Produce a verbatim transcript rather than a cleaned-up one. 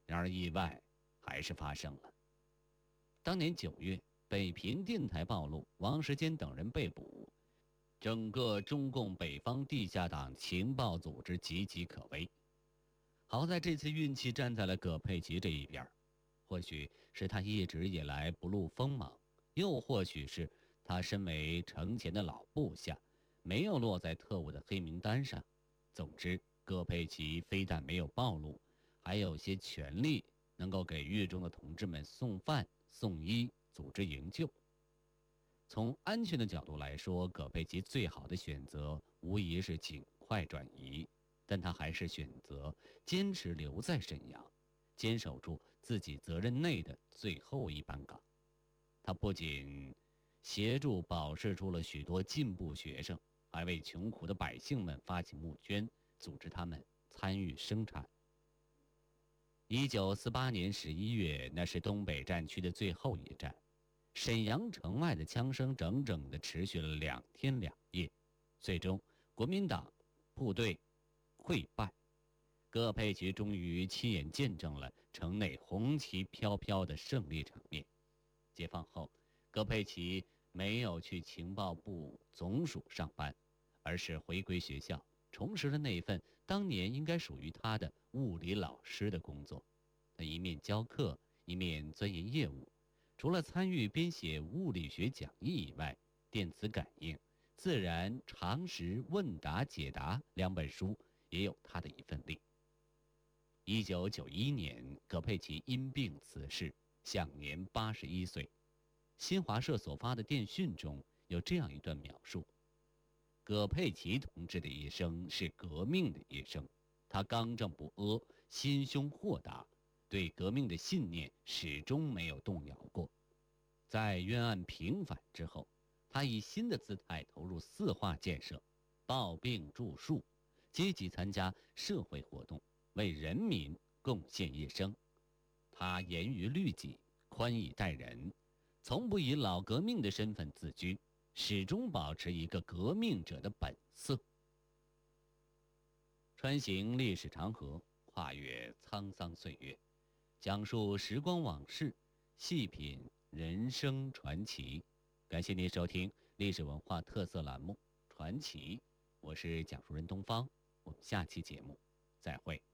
然而意外还是发生了。当年九月，北平电台暴露，王世坚等人被捕，整个中共北方地下党情报组织岌岌可危。好在这次运气站在了葛佩奇这一边，或许是他一直以来不露锋芒，又或许是他身为程前的老部下，没有落在特务的黑名单上。总之，葛佩奇非但没有暴露，还有些权力能够给狱中的同志们送饭、送医、组织营救。从安全的角度来说，葛佩奇最好的选择无疑是尽快转移，但他还是选择坚持留在沈阳，坚守住自己责任内的最后一班岗。他不仅协助保释出了许多进步学生，还为穷苦的百姓们发起募捐，组织他们参与生产。一九四八年十一月，那是东北战区的最后一战，沈阳城外的枪声整整地持续了两天两夜，最终国民党部队溃败，葛佩奇终于亲眼见证了城内红旗飘飘的胜利场面。解放后，葛佩奇没有去情报部总署上班，而是回归学校，重拾了那份当年应该属于他的物理老师的工作。他一面教课，一面钻研业务，除了参与编写物理学讲义以外，电磁感应、自然常识问答解答两本书也有他的一份力。一九九一年，葛佩奇因病辞世，享年八十一岁。新华社所发的电讯中有这样一段描述：葛佩奇同志的一生是革命的一生，他刚正不阿，心胸豁达，对革命的信念始终没有动摇过。在冤案平反之后，他以新的姿态投入四化建设，抱病著述，积极参加社会活动，为人民贡献一生。他严于律己，宽以待人，从不以老革命的身份自居，始终保持一个革命者的本色。穿行历史长河，跨越沧桑岁月，讲述时光往事，细品人生传奇。感谢您收听历史文化特色栏目《传奇》，我是讲述人东方，我们下期节目再会。